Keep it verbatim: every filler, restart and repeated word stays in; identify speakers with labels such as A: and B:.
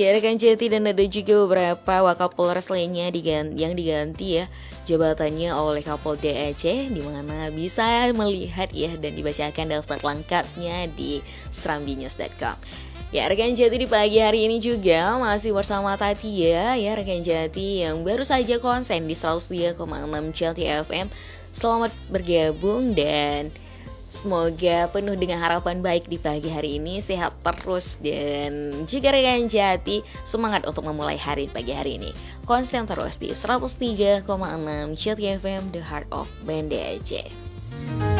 A: Ya, rekan Jati, dan ada juga beberapa Wakapolres lainnya diganti, yang diganti ya jabatannya oleh Kapolda Aceh, di mana bisa melihat ya dan dibacakan daftar lengkapnya di serambi news dot com. Ya, rekan Jati, di pagi hari ini juga masih bersama Tatia ya, rekan Jati yang baru saja konsen di seratus tiga koma enam Jati F M. Selamat bergabung dan semoga penuh dengan harapan baik di pagi hari ini, sehat terus, dan juga rekan Jati semangat untuk memulai hari pagi hari ini. Konsen terus di seratus tiga koma enam Jati F M, The Heart of Banda Aceh.